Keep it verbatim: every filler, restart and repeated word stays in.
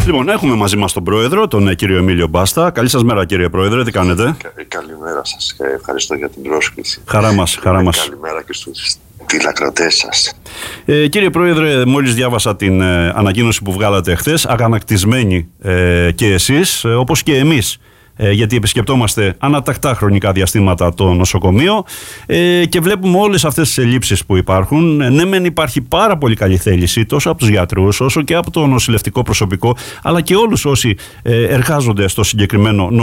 Λοιπόν, έχουμε μαζί μας τον Πρόεδρο, τον κύριο Εμίλιο Μπάστα. Καλή σας μέρα, κύριε Πρόεδρε, τι κάνετε? Κα- Καλημέρα σας, ευχαριστώ για την πρόσκληση. Χαρά μας, χαρά μας. Καλημέρα και στους τηλακρατές σας. Ε, κύριε Πρόεδρε, μόλις διάβασα την ε, ανακοίνωση που βγάλατε χθες, αγανακτισμένοι ε, και εσείς, ε, όπως και εμείς, ε, γιατί επισκεπτόμαστε ανατακτά χρονικά διαστήματα το νοσοκομείο ε, και βλέπουμε όλες αυτές τις ελλείψεις που υπάρχουν. Ε, ναι, μεν υπάρχει πάρα πολύ καλή θέληση τόσο από τους γιατρούς όσο και από το νοσηλευτικό προσωπικό, αλλά και όλους όσοι ε, εργάζονται στο συγκεκριμένο νοσοκομείο.